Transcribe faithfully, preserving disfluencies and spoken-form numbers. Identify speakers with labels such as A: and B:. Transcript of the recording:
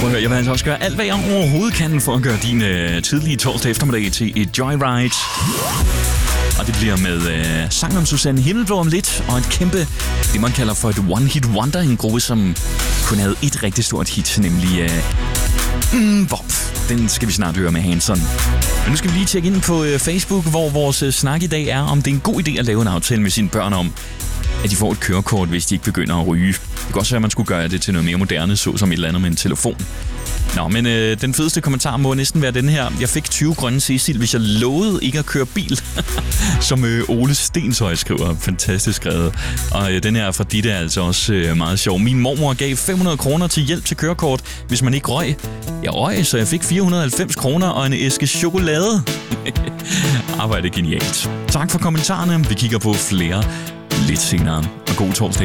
A: Prøv at høre, jeg vil altså også gøre alt, hvad jeg overhovedet kan for at gøre din øh, tidlige torsdag eftermiddag til et joyride. Og det bliver med øh, sang om Susanne Himmelblå om lidt, og et kæmpe, det man kalder for et one-hit wonder, en gruppe, som kun havde et rigtig stort hit, nemlig øh, mm, Bob. Den skal vi snart høre med Hanson. Men nu skal vi lige tjekke ind på øh, Facebook, hvor vores øh, snak i dag er, om det er en god idé at lave en aftale med sine børn om, at de får et kørekort, hvis de ikke begynder at ryge. Det kan også være, at man skulle gøre det til noget mere moderne, såsom et eller andet med en telefon. Nå, men øh, den fedeste kommentar må næsten være den her. Jeg fik tyve grønne Cecil, hvis jeg lovede ikke at køre bil. Som øh, Ole Stenshøj skriver. Fantastisk skrevet. Og øh, den her fra Ditte er altså også øh, meget sjov. Min mormor gav fem hundrede kroner til hjælp til kørekort, hvis man ikke røg. Jeg røg, så jeg fik fire hundrede og halvfems kroner og en æske chokolade. Arbejde genialt. Tak for kommentarerne. Vi kigger på flere lidt senere. Og god torsdag.